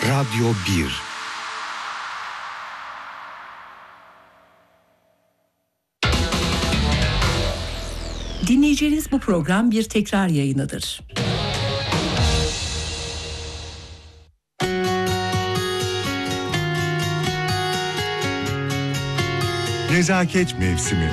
Radyo 1. Dinleyeceğiniz bu program bir tekrar yayınıdır. Nezaket mevsimi.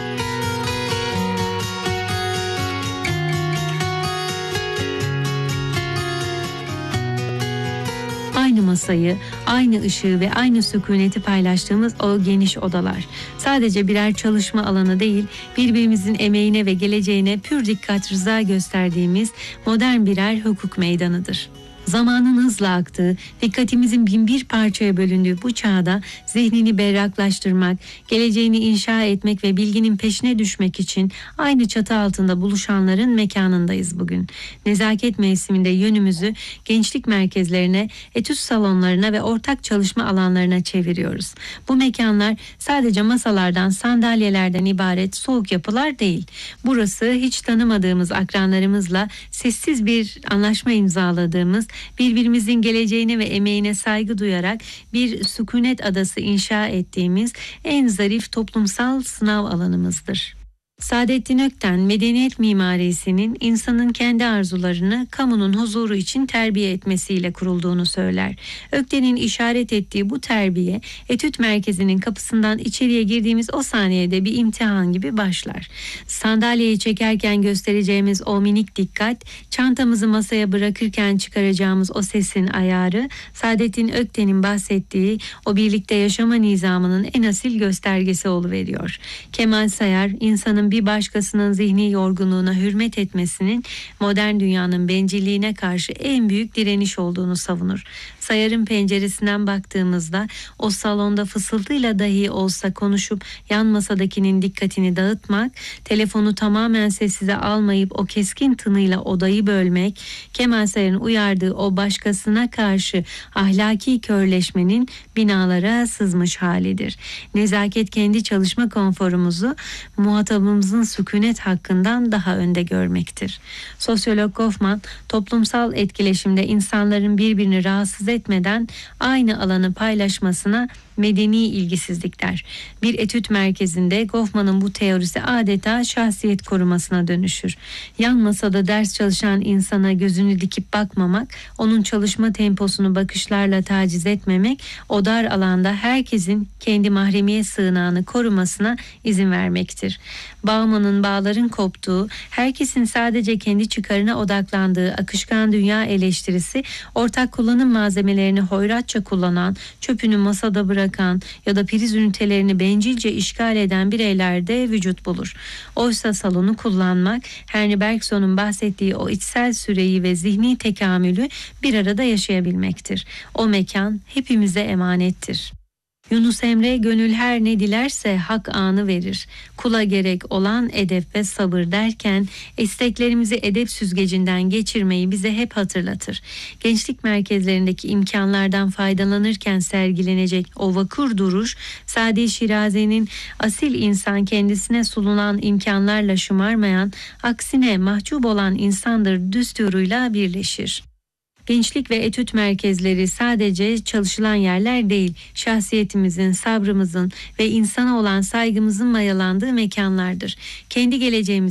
Aynı masayı, aynı ışığı ve aynı sükuneti paylaştığımız o geniş odalar. Sadece birer çalışma alanı değil, birbirimizin emeğine ve geleceğine pür dikkat rıza gösterdiğimiz modern birer hukuk meydanıdır. Zamanın hızla aktığı, dikkatimizin binbir parçaya bölündüğü bu çağda zihnini berraklaştırmak, geleceğini inşa etmek ve bilginin peşine düşmek için aynı çatı altında buluşanların mekanındayız bugün. Nezaket mevsiminde yönümüzü gençlik merkezlerine, etüt salonlarına ve ortak çalışma alanlarına çeviriyoruz. Bu mekanlar sadece masalardan, sandalyelerden ibaret soğuk yapılar değil. Burası hiç tanımadığımız akranlarımızla sessiz bir anlaşma imzaladığımız, birbirimizin geleceğine ve emeğine saygı duyarak bir sükunet adası inşa ettiğimiz en zarif toplumsal sınav alanımızdır. Saadettin Ökten, medeniyet mimarisinin insanın kendi arzularını kamunun huzuru için terbiye etmesiyle kurulduğunu söyler. Ökten'in işaret ettiği bu terbiye, etüt merkezinin kapısından içeriye girdiğimiz o saniyede bir imtihan gibi başlar. Sandalyeyi çekerken göstereceğimiz o minik dikkat, çantamızı masaya bırakırken çıkaracağımız o sesin ayarı, Saadettin Ökten'in bahsettiği o birlikte yaşama nizamının en asil göstergesi oluveriyor. Kemal Sayar, insanın bir başkasının zihni yorgunluğuna hürmet etmesinin modern dünyanın bencilliğine karşı en büyük direniş olduğunu savunur. Sayar'ın penceresinden baktığımızda o salonda fısıltıyla dahi olsa konuşup yan masadakinin dikkatini dağıtmak, telefonu tamamen sessize almayıp o keskin tınıyla odayı bölmek, Kemal Sayar'ın uyardığı o başkasına karşı ahlaki körleşmenin binalara sızmış halidir. Nezaket kendi çalışma konforumuzu muhatabımızın sükunet hakkından daha önde görmektir. Sosyolog Goffman, toplumsal etkileşimde insanların birbirini rahatsız etmeden aynı alanı paylaşmasına medeni ilgisizlik der. Bir etüt merkezinde Goffman'ın bu teorisi adeta şahsiyet korumasına dönüşür. Yan masada ders çalışan insana gözünü dikip bakmamak, onun çalışma temposunu bakışlarla taciz etmemek, o dar alanda herkesin kendi mahremiyet sığınağını korumasına izin vermektir. Bauman'ın bağların koptuğu, herkesin sadece kendi çıkarına odaklandığı akışkan dünya eleştirisi, ortak kullanım malzemelerini hoyratça kullanan, çöpünü masada bırakan ya da priz ünitelerini bencilce işgal eden bireylerde vücut bulur. Oysa salonu kullanmak, Henry Bergson'un bahsettiği o içsel süreyi ve zihni tekamülü bir arada yaşayabilmektir. O mekan hepimize emanettir. Yunus Emre, gönül her ne dilerse hak anı verir. Kula gerek olan edep ve sabır derken isteklerimizi edep süzgecinden geçirmeyi bize hep hatırlatır. Gençlik merkezlerindeki imkanlardan faydalanırken sergilenecek o vakur duruş, Sadi Şirazi'nin asil insan kendisine sunulan imkanlarla şımarmayan, aksine mahcup olan insandır düsturuyla birleşir. Gençlik ve etüt merkezleri sadece çalışılan yerler değil, şahsiyetimizin, sabrımızın ve insana olan saygımızın mayalandığı mekanlardır. Kendi geleceğimizi